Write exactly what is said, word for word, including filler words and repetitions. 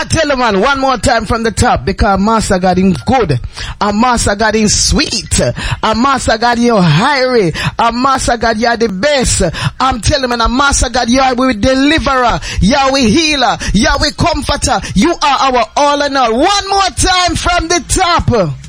I tell you, man, one more time from the top, because Master God is good, and Master God is sweet, and Master God you're hairy, and Master God you're the best. I'm telling you, man, and Master God you are our deliverer, you are our healer, you are our comforter, you are our all in all. One more time from the top.